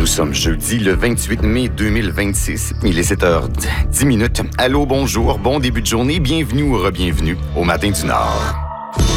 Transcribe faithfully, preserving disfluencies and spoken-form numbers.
sommes jeudi le vingt-huit mai deux mille vingt-six. Il est sept heures dix minutes. Allô, bonjour, bon début de journée, bienvenue ou re-bienvenue au Matin du Nord.